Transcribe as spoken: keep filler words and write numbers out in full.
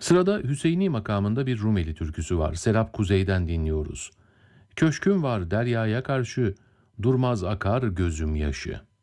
Sırada Hüseyini makamında bir Rumeli türküsü var. Serap Kuzey'den dinliyoruz. Köşküm var deryaya karşı, durmaz akar gözüm yaşı.